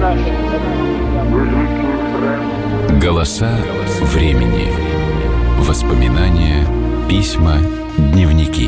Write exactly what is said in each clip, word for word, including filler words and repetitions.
Голоса времени. Воспоминания, письма, дневники.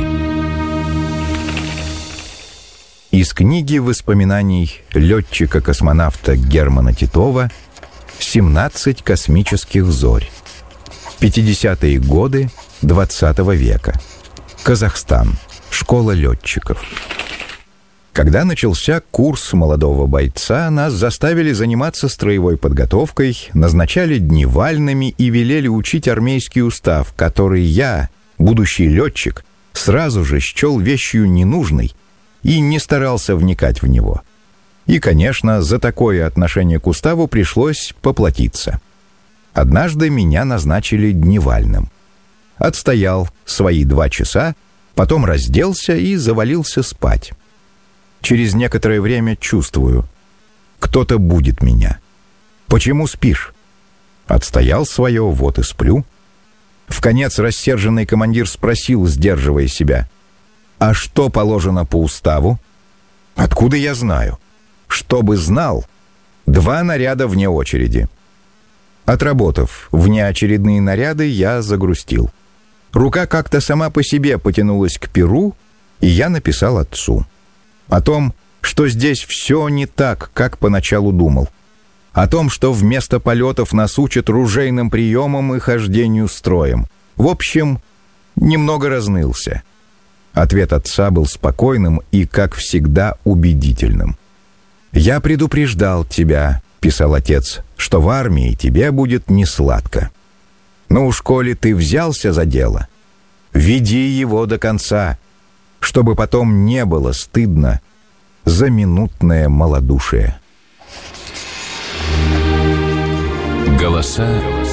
Из книги воспоминаний летчика-космонавта Германа Титова «семнадцать космических зорь». пятидесятые годы двадцатого века. Казахстан. Школа летчиков. Когда начался курс молодого бойца, нас заставили заниматься строевой подготовкой, назначали дневальными и велели учить армейский устав, который я, будущий летчик, сразу же счел вещью ненужной и не старался вникать в него. И, конечно, за такое отношение к уставу пришлось поплатиться. Однажды меня назначили дневальным. Отстоял свои два часа, потом разделся и завалился спать. Через некоторое время чувствую, кто-то будет меня. Почему спишь? Отстоял свое, вот и сплю. Вконец рассерженный командир спросил, сдерживая себя: «А что положено по уставу?» «Откуда я знаю?» «Чтобы знал, два наряда вне очереди». Отработав внеочередные наряды, я загрустил. Рука как-то сама по себе потянулась к перу, и я написал отцу. О том, что здесь все не так, как поначалу думал. О том, что вместо полетов нас учат ружейным приемам и хождению строем. В общем, немного разнылся. Ответ отца был спокойным и, как всегда, убедительным. «Я предупреждал тебя», — писал отец, «что в армии тебе будет несладко. Но уж коли ты взялся за дело, веди его до конца, чтобы потом не было стыдно за минутное малодушие». Голоса